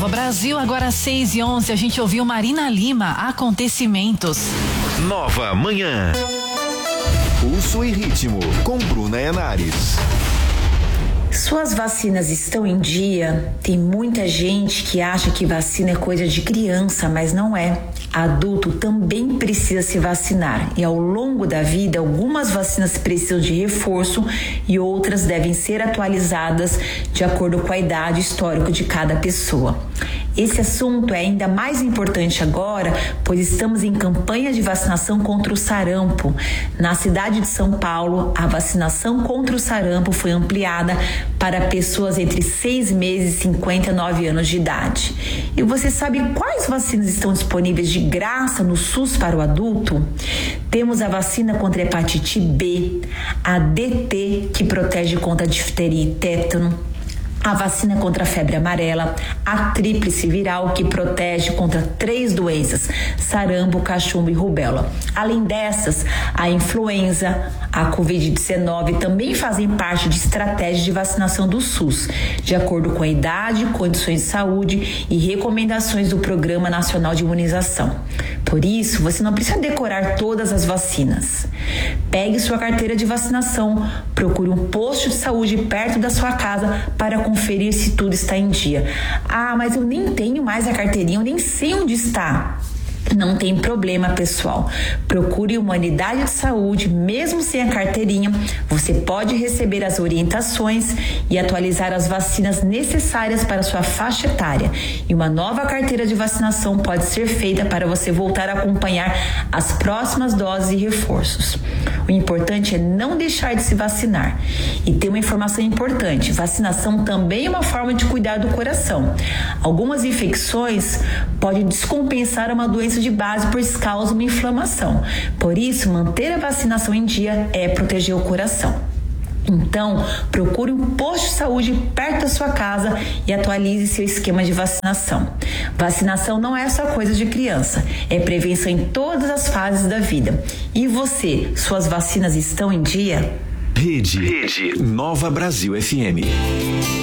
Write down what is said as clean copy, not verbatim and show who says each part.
Speaker 1: Nova Brasil, agora 6h11, a gente ouviu Marina Lima, Acontecimentos.
Speaker 2: Nova Manhã. Pulso e ritmo, com Bruna Henares.
Speaker 3: Suas vacinas estão em dia? Tem muita gente que acha que vacina é coisa de criança, mas não é. Adulto também precisa se vacinar e ao longo da vida algumas vacinas precisam de reforço e outras devem ser atualizadas de acordo com a idade histórica de cada pessoa. Esse assunto é ainda mais importante agora, pois estamos em campanha de vacinação contra o sarampo. Na cidade de São Paulo, a vacinação contra o sarampo foi ampliada para pessoas entre 6 meses e 59 anos de idade. E você sabe quais vacinas estão disponíveis de graça no SUS para o adulto? Temos a vacina contra a hepatite B, a DT, que protege contra a difteria e tétano, a vacina contra a febre amarela, a tríplice viral, que protege contra 3 doenças, sarampo, cachumba e rubéola. Além dessas, a influenza, a Covid-19 também fazem parte de estratégias de vacinação do SUS, de acordo com a idade, condições de saúde e recomendações do Programa Nacional de Imunização. Por isso, você não precisa decorar todas as vacinas. Pegue sua carteira de vacinação, procure um posto de saúde perto da sua casa para conferir se tudo está em dia. Ah, mas eu nem tenho mais a carteirinha, eu nem sei onde está. Não tem problema, pessoal. Procure uma unidade de saúde, mesmo sem a carteirinha. Você pode receber as orientações e atualizar as vacinas necessárias para sua faixa etária. E uma nova carteira de vacinação pode ser feita para você voltar a acompanhar as próximas doses e reforços. O importante é não deixar de se vacinar. E tem uma informação importante: vacinação também é uma forma de cuidar do coração. Algumas infecções podem descompensar uma doença de base, pois causa uma inflamação. Por isso, manter a vacinação em dia é proteger o coração. Então, procure um posto de saúde perto da sua casa e atualize seu esquema de vacinação. Vacinação não é só coisa de criança, é prevenção em todas as fases da vida. E você, suas vacinas estão em dia?
Speaker 2: Rede Nova Brasil FM.